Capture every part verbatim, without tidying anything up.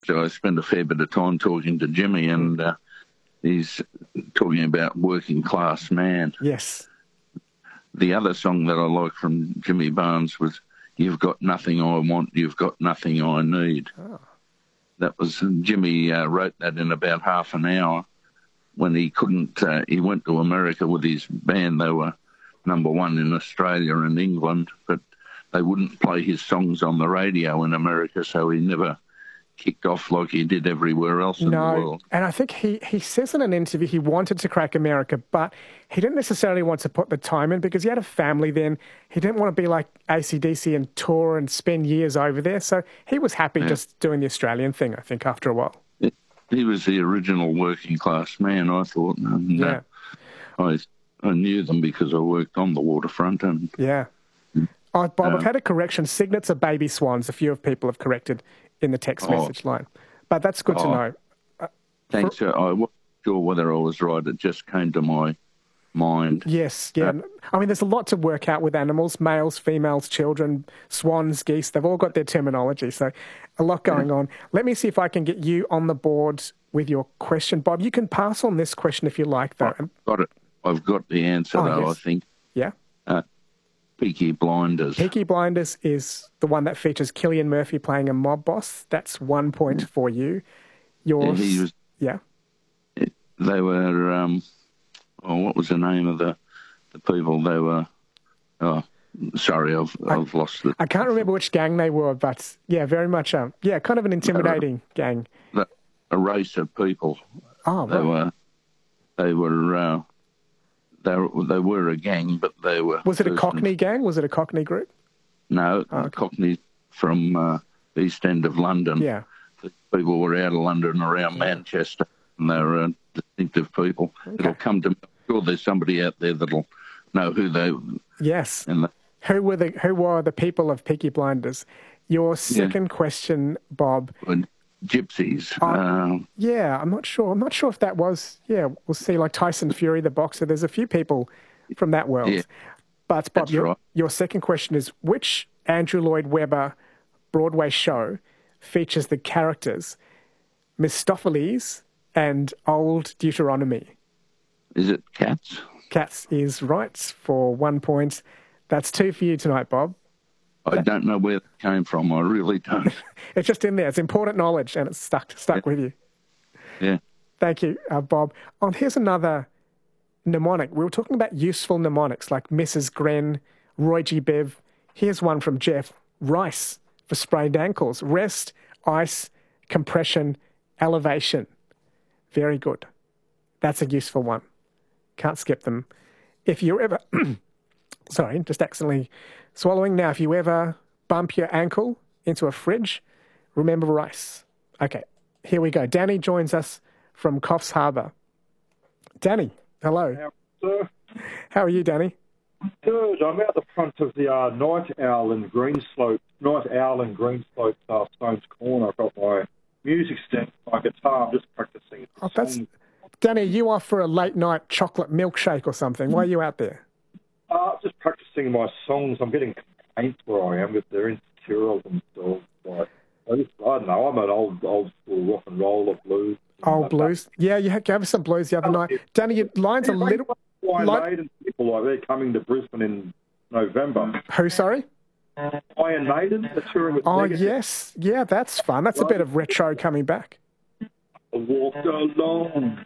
So I spent a fair bit of time talking to Jimmy, and uh, he's talking about working class man. Yes. The other song that I like from Jimmy Barnes was "You've Got Nothing I Want, You've Got Nothing I Need." Oh. That was Jimmy uh, wrote that in about half an hour when he couldn't. Uh, he went to America with his band. They were number one in Australia and England, but they wouldn't play his songs on the radio in America, so he never kicked off like he did everywhere else in no, the world. And I think he, he says in an interview he wanted to crack America, but he didn't necessarily want to put the time in because he had a family then. He didn't want to be like A C D C and tour and spend years over there. So he was happy yeah. just doing the Australian thing, I think, after a while. He was the original working class man, I thought. And, yeah. Uh, I, I knew them because I worked on the waterfront. And Yeah. Oh, Bob, uh, I've had a correction. Cygnets are baby swans. A few of people have corrected in the text oh, message line. But that's good oh, to know. Uh, thanks. For, I wasn't sure whether I was right. It just came to my mind. Yes, yeah. Uh, I mean, there's a lot to work out with animals, males, females, children, swans, geese. They've all got their terminology. So a lot going yeah. on. Let me see if I can get you on the board with your question. Bob, you can pass on this question if you like, though. I've got it. I've got the answer, oh, though, yes. I think. Yeah? Uh, Peaky Blinders. Peaky Blinders is the one that features Cillian Murphy playing a mob boss. That's one point for you. Yours, yeah, he was, yeah. They were, um, oh, what was the name of the, the people? They were, oh, sorry, I've, I, I've lost it. I can't remember which gang they were, but yeah, very much, um, yeah, kind of an intimidating they were, gang. The, a race of people. Oh, they right. were, they were, uh, They were, they were a gang, but they were... Was it a Cockney gang? Was it a Cockney group? No, oh, okay. Cockney from uh, East End of London. Yeah. The people were out of London, around Manchester, and they were uh, distinctive people. Okay. It'll come to me. I'm sure there's somebody out there that'll know who they... Yes. And the, who were the Who were the people of Peaky Blinders? Your second yeah. question, Bob... And, gypsies. Uh, um, yeah, I'm not sure. I'm not sure if that was, yeah, we'll see, like Tyson Fury, the boxer. There's a few people from that world. Yeah, but, Bob, your, right. your second question is, which Andrew Lloyd Webber Broadway show features the characters Mephistopheles and Old Deuteronomy? Is it Cats? Cats is right for one point. That's two for you tonight, Bob. I don't know where it came from. I really don't. It's just in there. It's important knowledge, and it's stuck stuck with you. Yeah. Thank you, uh, Bob. Oh, here's another mnemonic. We were talking about useful mnemonics like Missus Gren, Roy G. Biv. Here's one from Jeff. Rice for sprained ankles. Rest, ice, compression, elevation. Very good. That's a useful one. Can't skip them. If you ever... Sorry, just accidentally... swallowing. Now, if you ever bump your ankle into a fridge, remember rice. Okay, here we go. Danny joins us from Coffs Harbour. Danny, hello. How, sir? How are you, Danny? Good. I'm out the front of the uh, Night Owl in Greenslope, Night Owl in Greenslope, uh, Stones Corner. I've got my music stand, my guitar. I'm just practicing. Oh, that's... Danny, are you off for a late night chocolate milkshake or something? Why are you out there? Uh, just practicing my songs. I'm getting complaints where I am with their insecurities and stuff. Like, I, just, I don't know. I'm an old, old school rock and roll of blues. Old blues? That. Yeah, you gave us some blues the other oh, night. Yeah. Danny, your line's yeah, a little... Iron like... Maiden people, like, they're coming to Brisbane in November. Who, sorry? Iron Maiden, the touring with Oh, Negative. Yes. Yeah, that's fun. That's right. A bit of retro coming back. I walked alone.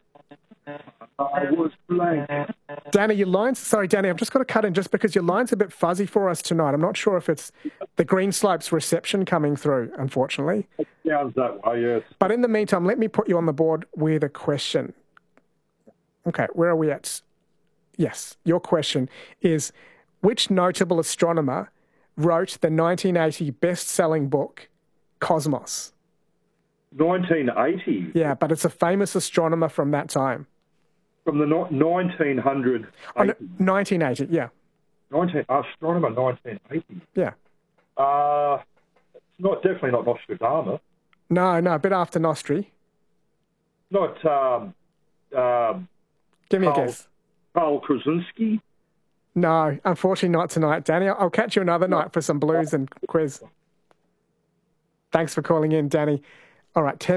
I was blank. Danny, your lines... Sorry, Danny, I've just got to cut in just because your line's a bit fuzzy for us tonight. I'm not sure if it's the Greenslopes reception coming through, unfortunately. It sounds that way, yes. But in the meantime, let me put you on the board with a question. Okay, where are we at? Yes, your question is, which notable astronomer wrote the nineteen eighty best-selling book, Cosmos? nineteen eighty? Yeah, but it's a famous astronomer from that time. From the no- nineteen hundred. Oh, no, nineteen eighty, yeah. nineteen astronomer, nineteen eighty. Yeah. Uh, it's not definitely not Nostradamus. No, no, a bit after Nostri. Not. Um, um, Give me Carl, a guess. Carl Krasinski. No, unfortunately not tonight, Danny. I'll catch you another night for some blues and quiz. Thanks for calling in, Danny. All right, ten